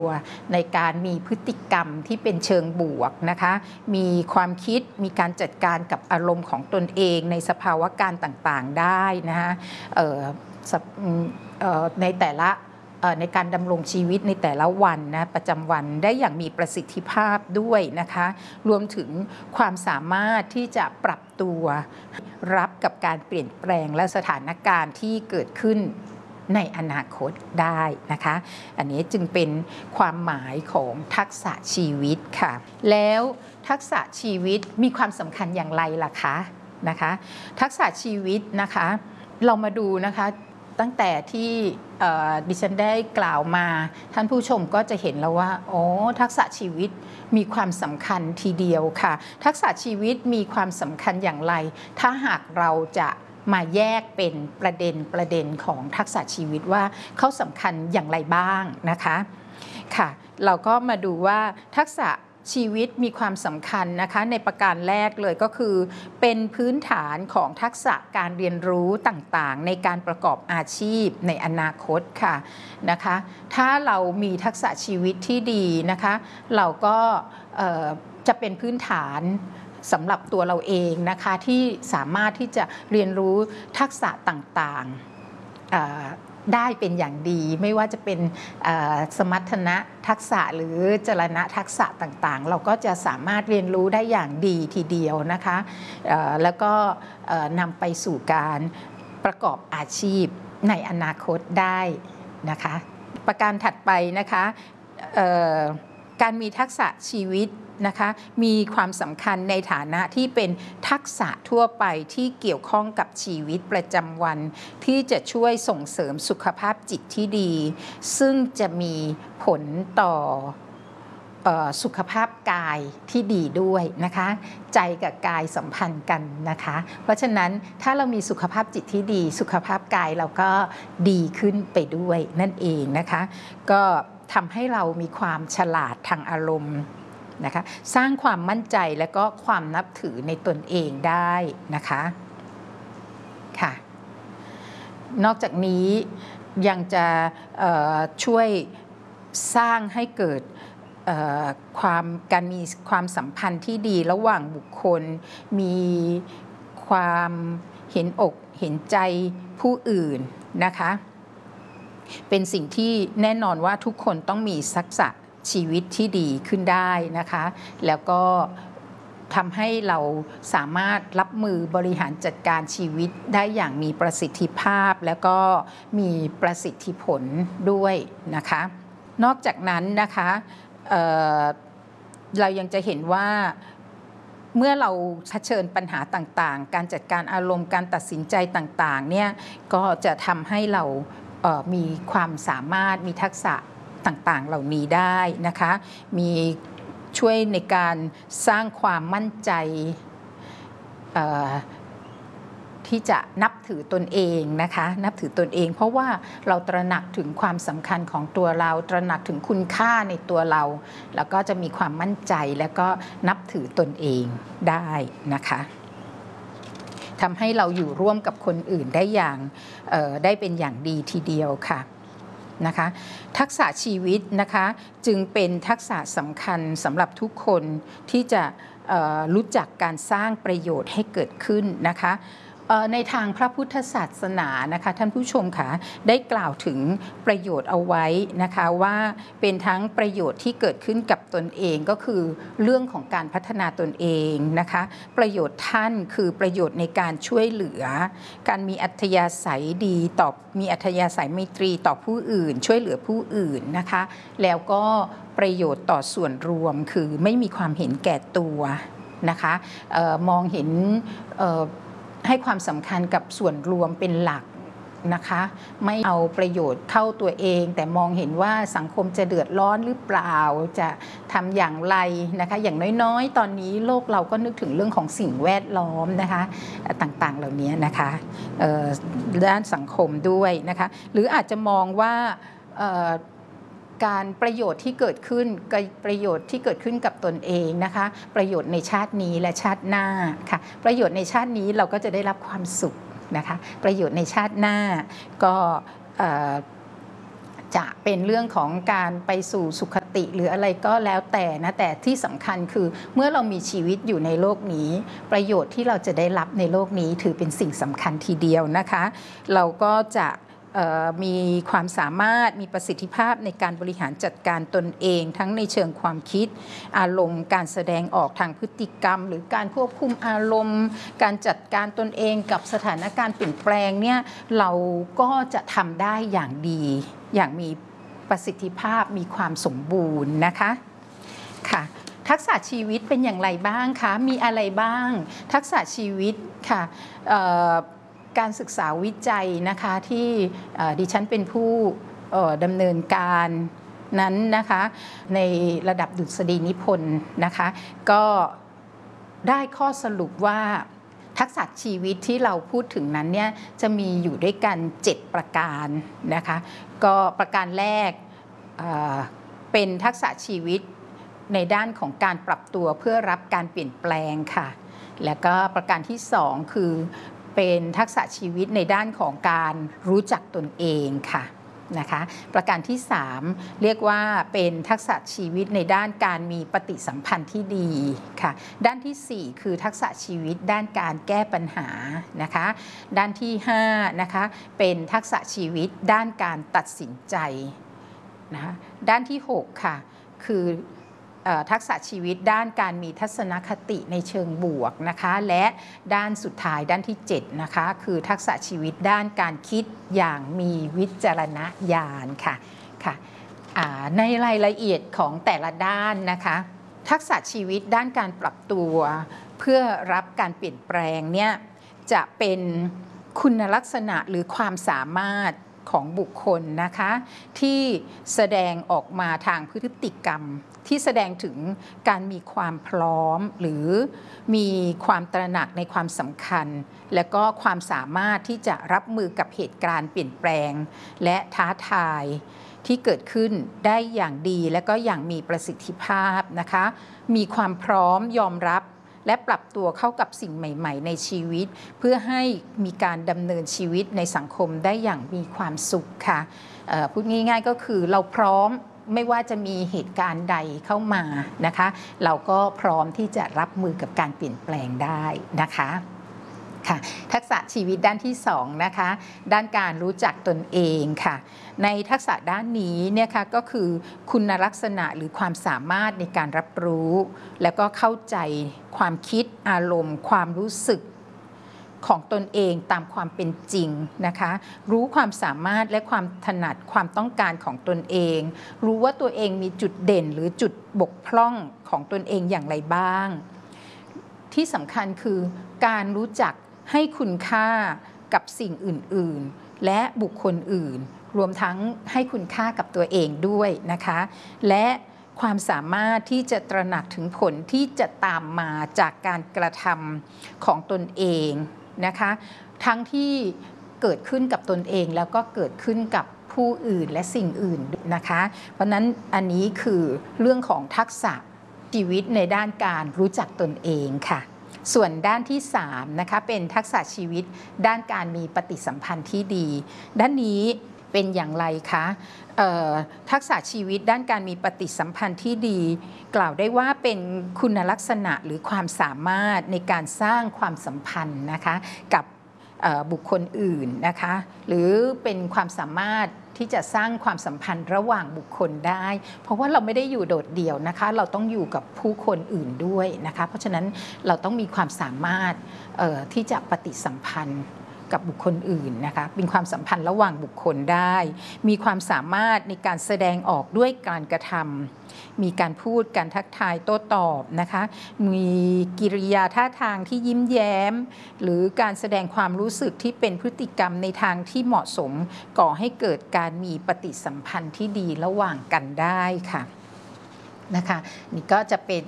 ในการมีพฤติกรรมที่เป็นเชิงบวกนะคะมีความคิดมีการจัดการกับอารมณ์ของตนเองในสภาวะการต่างๆได้นะคะในแต่ละในการดำรงชีวิตในแต่ละวันนะประจำวันได้อย่างมีประสิทธิภาพด้วยนะคะรวมถึงความสามารถที่จะปรับตัวรับกับการเปลี่ยนแปลงและสถานการณ์ที่เกิดขึ้นในอนาคตได้นะคะอันนี้จึงเป็นความหมายของทักษะชีวิตค่ะแล้วทักษะชีวิตมีความสำคัญอย่างไรล่ะคะนะคะทักษะชีวิตนะคะเรามาดูนะคะตั้งแต่ที่ดิฉันได้กล่าวมาท่านผู้ชมก็จะเห็นแล้วว่าทักษะชีวิตมีความสำคัญทีเดียวค่ะทักษะชีวิตมีความสำคัญอย่างไรถ้าหากเราจะมาแยกเป็นประเด็นของทักษะชีวิตว่าเขาสำคัญอย่างไรบ้างนะคะค่ะเราก็มาดูว่าทักษะชีวิตมีความสำคัญนะคะในประการแรกเลยก็คือเป็นพื้นฐานของทักษะการเรียนรู้ต่างๆในการประกอบอาชีพในอนาคตค่ะนะคะถ้าเรามีทักษะชีวิตที่ดีนะคะเราก็จะเป็นพื้นฐานสำหรับตัวเราเองนะคะที่สามารถที่จะเรียนรู้ทักษะต่างๆได้เป็นอย่างดีไม่ว่าจะเป็นสมรรถนะทักษะหรือจรณะทักษะต่างๆเราก็จะสามารถเรียนรู้ได้อย่างดีทีเดียวนะคะแล้วก็นำไปสู่การประกอบอาชีพในอนาคตได้นะคะประการถัดไปนะคะการมีทักษะชีวิตนะคะมีความสำคัญในฐานะที่เป็นทักษะทั่วไปที่เกี่ยวข้องกับชีวิตประจำวันที่จะช่วยส่งเสริมสุขภาพจิตที่ดีซึ่งจะมีผลต่อสุขภาพกายที่ดีด้วยนะคะใจกับกายสัมพันธ์กันนะคะเพราะฉะนั้นถ้าเรามีสุขภาพจิตที่ดีสุขภาพกายเราก็ดีขึ้นไปด้วยนั่นเองนะคะก็ทำให้เรามีความฉลาดทางอารมณ์นะคะสร้างความมั่นใจและก็ความนับถือในตนเองได้นะคะค่ะนอกจากนี้ยังจะช่วยสร้างให้เกิดการมีความสัมพันธ์ที่ดีระหว่างบุคคลมีความเห็นอกเห็นใจผู้อื่นนะคะเป็นสิ่งที่แน่นอนว่าทุกคนต้องมีทักษะชีวิตที่ดีขึ้นได้นะคะแล้วก็ทำให้เราสามารถรับมือบริหารจัดการชีวิตได้อย่างมีประสิทธิภาพแล้วก็มีประสิทธิผลด้วยนะคะนอกจากนั้นนะคะเรายังจะเห็นว่าเมื่อเราเผชิญปัญหาต่างๆการจัดการอารมณ์การตัดสินใจต่างๆเนี่ยก็จะทำให้เรามีความสามารถมีทักษะต่างๆเหล่านี้ได้นะคะมีช่วยในการสร้างความมั่นใจที่จะนับถือตนเองนะคะนับถือตนเองเพราะว่าเราตระหนักถึงความสำคัญของตัวเราตระหนักถึงคุณค่าในตัวเราแล้วก็จะมีความมั่นใจแล้วก็นับถือตนเองได้นะคะทำให้เราอยู่ร่วมกับคนอื่นได้เป็นอย่างดีทีเดียวค่ะนะคะทักษะชีวิตนะคะจึงเป็นทักษะสำคัญสำหรับทุกคนที่จะรู้จักการสร้างประโยชน์ให้เกิดขึ้นนะคะในทางพระพุทธศาสนานะคะท่านผู้ชมค่ะได้กล่าวถึงประโยชน์เอาไว้นะคะว่าเป็นทั้งประโยชน์ที่เกิดขึ้นกับตนเองก็คือเรื่องของการพัฒนาตนเองนะคะประโยชน์ท่านคือประโยชน์ในการช่วยเหลือการมีอัธยาศัยดีมีอัธยาศัยไมตรีต่อผู้อื่นช่วยเหลือผู้อื่นนะคะแล้วก็ประโยชน์ต่อส่วนรวมคือไม่มีความเห็นแก่ตัวนะคะมองเห็นให้ความสำคัญกับส่วนรวมเป็นหลักนะคะไม่เอาประโยชน์เข้าตัวเองแต่มองเห็นว่าสังคมจะเดือดร้อนหรือเปล่าจะทำอย่างไรนะคะอย่างน้อยๆตอนนี้โลกเราก็นึกถึงเรื่องของสิ่งแวดล้อมนะคะต่างๆเหล่านี้นะคะด้านสังคมด้วยนะคะหรืออาจจะมองว่าการประโยชน์ที่เกิดขึ้นประโยชน์ที่เกิดขึ้นกับตนเองนะคะประโยชน์ในชาตินี้และชาติหน้าค่ะประโยชน์ในชาตินี้เราก็จะได้รับความสุขนะคะประโยชน์ในชาติหน้าก็จะเป็นเรื่องของการไปสู่สุคติหรืออะไรก็แล้วแต่นะแต่ที่สำคัญคือเมื่อเรามีชีวิตอยู่ในโลกนี้ประโยชน์ที่เราจะได้รับในโลกนี้ถือเป็นสิ่งสำคัญทีเดียวนะคะเราก็จะมีความสามารถมีประสิทธิภาพในการบริหารจัดการตนเองทั้งในเชิงความคิดอารมณ์การแสดงออกทางพฤติกรรมหรือการควบคุมอารมณ์การจัดการตนเองกับสถานการณ์เปลี่ยนแปลงเนี่ยเราก็จะทำได้อย่างดีอย่างมีประสิทธิภาพมีความสมบูรณ์นะคะค่ะทักษะชีวิตเป็นอย่างไรบ้างคะมีอะไรบ้างทักษะชีวิตค่ะการศึกษาวิจัยนะคะที่ดิฉันเป็นผู้ดำเนินการนั้นนะคะในระดับดุษฎีนิพนธ์นะคะก็ได้ข้อสรุปว่าทักษะชีวิตที่เราพูดถึงนั้นเนี่ยจะมีอยู่ด้วยกัน7ประการนะคะก็ประการแรกเป็นทักษะชีวิตในด้านของการปรับตัวเพื่อรับการเปลี่ยนแปลงค่ะแล้วก็ประการที่2คือเป็นทักษะชีวิตในด้านของการรู้จักตนเองค่ะนะคะประการที่3เรียกว่าเป็นทักษะชีวิตในด้านการมีปฏิสัมพันธ์ที่ดีค่ะด้านที่4คือทักษะชีวิตด้านการแก้ปัญหานะคะด้านที่5นะคะเป็นทักษะชีวิตด้านการตัดสินใจนะคะด้านที่6ค่ะคือทักษะชีวิตด้านการมีทัศนคติในเชิงบวกนะคะและด้านสุดท้ายด้านที่7นะคะคือทักษะชีวิตด้านการคิดอย่างมีวิจารณญาณค่ะในรายละเอียดของแต่ละด้านนะคะทักษะชีวิตด้านการปรับตัวเพื่อรับการเปลี่ยนแปลงเนี่ยจะเป็นคุณลักษณะหรือความสามารถของบุคคลนะคะที่แสดงออกมาทางพฤติกรรมที่แสดงถึงการมีความพร้อมหรือมีความตระหนักในความสำคัญและก็ความสามารถที่จะรับมือกับเหตุการณ์เปลี่ยนแปลงและท้าทายที่เกิดขึ้นได้อย่างดีและก็อย่างมีประสิทธิภาพนะคะมีความพร้อมยอมรับและปรับตัวเข้ากับสิ่งใหม่ๆในชีวิตเพื่อให้มีการดำเนินชีวิตในสังคมได้อย่างมีความสุขค่ะพูดง่ายๆก็คือเราพร้อมไม่ว่าจะมีเหตุการณ์ใดเข้ามานะคะเราก็พร้อมที่จะรับมือกับการเปลี่ยนแปลงได้นะคะค่ะทักษะชีวิตด้านที่2นะคะด้านการรู้จักตนเองค่ะในทักษะด้านนี้เนี่ยค่ะก็คือคุณลักษณะหรือความสามารถในการรับรู้แล้วก็เข้าใจความคิดอารมณ์ความรู้สึกของตนเองตามความเป็นจริงนะคะรู้ความสามารถและความถนัดความต้องการของตนเองรู้ว่าตัวเองมีจุดเด่นหรือจุดบกพร่องของตนเองอย่างไรบ้างที่สำคัญคือการรู้จักให้คุณค่ากับสิ่งอื่นๆและบุคคลอื่นรวมทั้งให้คุณค่ากับตัวเองด้วยนะคะและความสามารถที่จะตระหนักถึงผลที่จะตามมาจากการกระทำของตนเองนะคะทั้งที่เกิดขึ้นกับตนเองแล้วก็เกิดขึ้นกับผู้อื่นและสิ่งอื่นนะคะเพราะนั้นอันนี้คือเรื่องของทักษะชีวิตในด้านการรู้จักตนเองค่ะส่วนด้านที่3นะคะเป็นทักษะชีวิตด้านการมีปฏิสัมพันธ์ที่ดีด้านนี้เป็นอย่างไรคะทักษะชีวิตด้านการมีปฏิสัมพันธ์ที่ดีกล่าวได้ว่าเป็นคุณลักษณะหรือความสามารถในการสร้างความสัมพันธ์นะคะกับบุคคลอื่นนะคะหรือเป็นความสามารถที่จะสร้างความสัมพันธ์ระหว่างบุคคลได้เพราะว่าเราไม่ได้อยู่โดดเดี่ยวนะคะเราต้องอยู่กับผู้คนอื่นด้วยนะคะเพราะฉะนั้นเราต้องมีความสามารถที่จะปฏิสัมพันธ์กับบุคคลอื่นนะคะเป็นความสัมพันธ์ระหว่างบุคคลได้มีความสามารถในการแสดงออกด้วยการกระทำมีการพูดการทักทายโต้ตอบนะคะมีกิริยาท่าทางที่ยิ้มแย้มหรือการแสดงความรู้สึกที่เป็นพฤติกรรมในทางที่เหมาะสมก่อให้เกิดการมีปฏิสัมพันธ์ที่ดีระหว่างกันได้ค่ะนะคะนี่ก็จะเป็น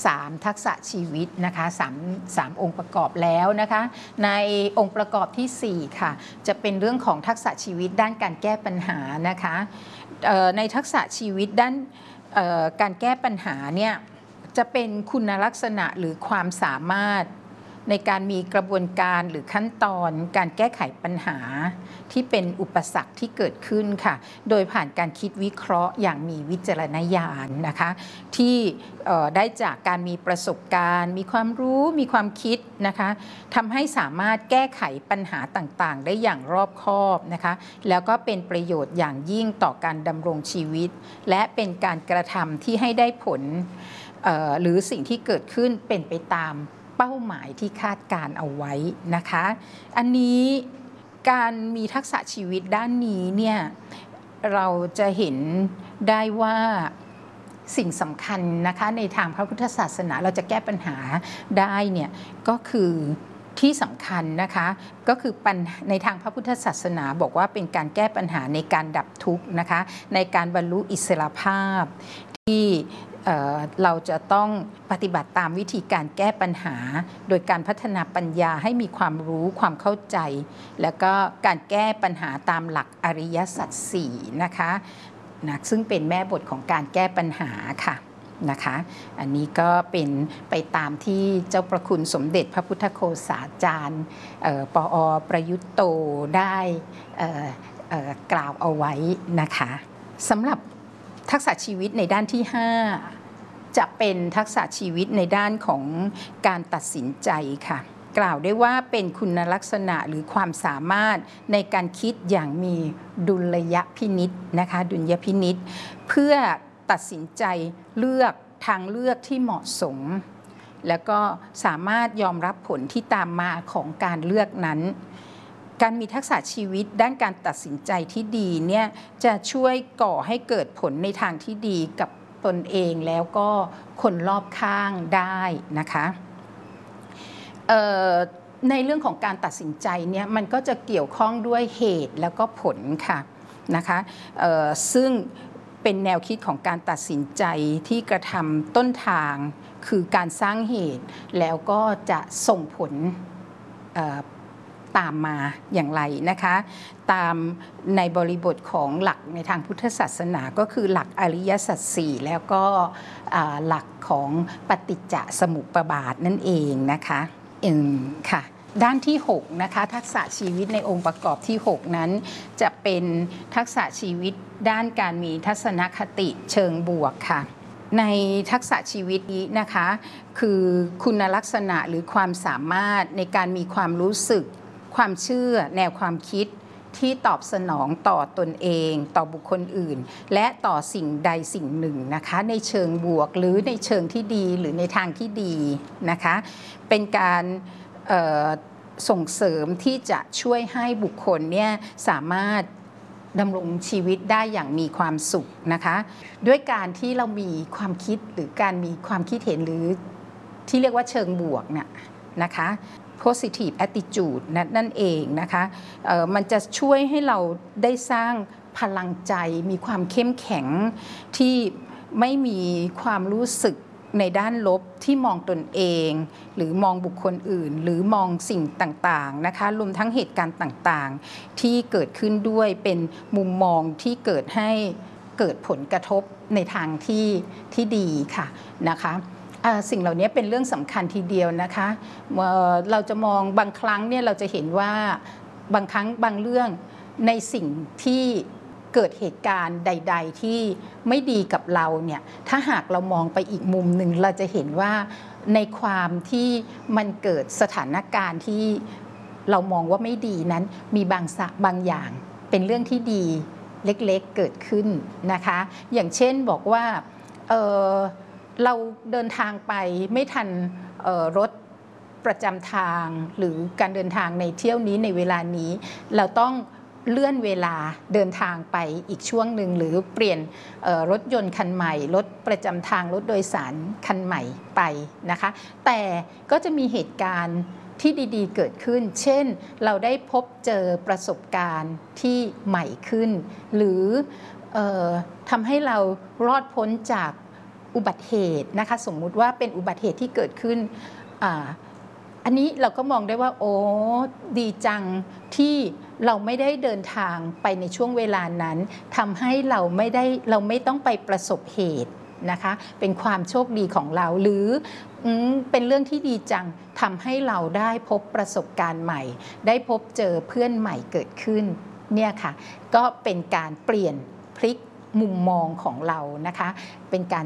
3ทักษะชีวิตนะคะ3องค์ประกอบแล้วนะคะในองค์ประกอบที่4ค่ะจะเป็นเรื่องของทักษะชีวิตด้านการแก้ปัญหานะคะในทักษะชีวิตด้านการแก้ปัญหาเนี่ยจะเป็นคุณลักษณะหรือความสามารถในการมีกระบวนการหรือขั้นตอนการแก้ไขปัญหาที่เป็นอุปสรรคที่เกิดขึ้นค่ะโดยผ่านการคิดวิเคราะห์อย่างมีวิจารณญาณนะคะที่ได้จากการมีประสบการณ์มีความรู้มีความคิดนะคะทำให้สามารถแก้ไขปัญหาต่างๆได้อย่างรอบคอบนะคะแล้วก็เป็นประโยชน์อย่างยิ่งต่อการดำรงชีวิตและเป็นการกระทำที่ให้ได้ผลหรือสิ่งที่เกิดขึ้นเป็นไปตามเป้าหมายที่คาดการเอาไว้นะคะอันนี้การมีทักษะชีวิตด้านนี้เนี่ยเราจะเห็นได้ว่าสิ่งสำคัญนะคะในทางพระพุทธศาสนาเราจะแก้ปัญหาได้เนี่ยก็คือที่สำคัญนะคะก็คือในทางพระพุทธศาสนาบอกว่าเป็นการแก้ปัญหาในการดับทุกข์นะคะในการบรรลุอิสรภาพที่เราจะต้องปฏิบัติตามวิธีการแก้ปัญหาโดยการพัฒนาปัญญาให้มีความรู้ความเข้าใจแล้วก็การแก้ปัญหาตามหลักอริยสัจสี่นะคะซึ่งเป็นแม่บทของการแก้ปัญหาค่ะนะคะอันนี้ก็เป็นไปตามที่เจ้าประคุณสมเด็จพระพุทธโฆษาจารย์ปอ.ประยุตโตได้กล่าวเอาไว้นะคะสำหรับทักษะชีวิตในด้านที่ 5จะเป็นทักษะชีวิตในด้านของการตัดสินใจค่ะกล่าวได้ว่าเป็นคุณลักษณะหรือความสามารถในการคิดอย่างมีดุลยพินิจนะคะดุลยพินิจเพื่อตัดสินใจเลือกทางเลือกที่เหมาะสมแล้วก็สามารถยอมรับผลที่ตามมาของการเลือกนั้นการมีทักษะชีวิตด้านการตัดสินใจที่ดีเนี่ยจะช่วยก่อให้เกิดผลในทางที่ดีกับตนเองแล้วก็คนรอบข้างได้นะคะในเรื่องของการตัดสินใจเนี่ยมันก็จะเกี่ยวข้องด้วยเหตุแล้วก็ผลค่ะนะคะซึ่งเป็นแนวคิดของการตัดสินใจที่กระทำต้นทางคือการสร้างเหตุแล้วก็จะส่งผลตามมาอย่างไรนะคะตามในบริบทของหลักในทางพุทธศาสนาก็คือหลักอริยสัจสี่แล้วก็หลักของปฏิจจสมุปบาทนั่นเองนะคะค่ะด้านที่6นะคะทักษะชีวิตในองค์ประกอบที่6นั้นจะเป็นทักษะชีวิตด้านการมีทัศนคติเชิงบวกค่ะในทักษะชีวิตนี้นะคะคือคุณลักษณะหรือความสามารถในการมีความรู้สึกความเชื่อแนวความคิดที่ตอบสนองต่อตนเองต่อบุคคลอื่นและต่อสิ่งใดสิ่งหนึ่งนะคะในเชิงบวกหรือในเชิงที่ดีหรือในทางที่ดีนะคะเป็นการส่งเสริมที่จะช่วยให้บุคคลเนี่ยสามารถดำรงชีวิตได้อย่างมีความสุขนะคะด้วยการที่เรามีความคิดหรือการมีความคิดเห็นหรือที่เรียกว่าเชิงบวกเนี่ยนะคะ positive attitude นั่นเองนะคะมันจะช่วยให้เราได้สร้างพลังใจมีความเข้มแข็งที่ไม่มีความรู้สึกในด้านลบที่มองตนเองหรือมองบุคคลอื่นหรือมองสิ่งต่างๆนะคะรวมทั้งเหตุการณ์ต่างๆที่เกิดขึ้นด้วยเป็นมุมมองที่เกิดให้เกิดผลกระทบในทางที่ดีค่ะนะคะสิ่งเหล่านี้เป็นเรื่องสำคัญทีเดียวนะคะเราจะมองบางครั้งเนี่ยเราจะเห็นว่าบางครั้งบางเรื่องในสิ่งที่เกิดเหตุการณ์ใดๆที่ไม่ดีกับเราเนี่ยถ้าหากเรามองไปอีกมุมหนึ่งเราจะเห็นว่าในความที่มันเกิดสถานการณ์ที่เรามองว่าไม่ดีนั้นมีบางอย่างเป็นเรื่องที่ดีเล็กๆเกิดขึ้นนะคะอย่างเช่นบอกว่าเราเดินทางไปไม่ทันรถประจำทางหรือการเดินทางในเที่ยวนี้ในเวลานี้เราต้องเลื่อนเวลาเดินทางไปอีกช่วงหนึ่งหรือเปลี่ยนรถยนต์คันใหม่รถประจำทางรถโดยสารคันใหม่ไปนะคะแต่ก็จะมีเหตุการณ์ที่ดีๆเกิดขึ้นเช่นเราได้พบเจอประสบการณ์ที่ใหม่ขึ้นหรือทำให้เรารอดพ้นจากอุบัติเหตุนะคะสมมุติว่าเป็นอุบัติเหตุที่เกิดขึ้นอันนี้เราก็มองได้ว่าโอ้ดีจังที่เราไม่ได้เดินทางไปในช่วงเวลานั้นทำให้เราไม่ต้องไปประสบเหตุนะคะเป็นความโชคดีของเราหรือเป็นเรื่องที่ดีจังทำให้เราได้พบประสบการณ์ใหม่ได้พบเจอเพื่อนใหม่เกิดขึ้นเนี่ยค่ะก็เป็นการเปลี่ยนพลิกมุมมองของเรานะคะเป็นการ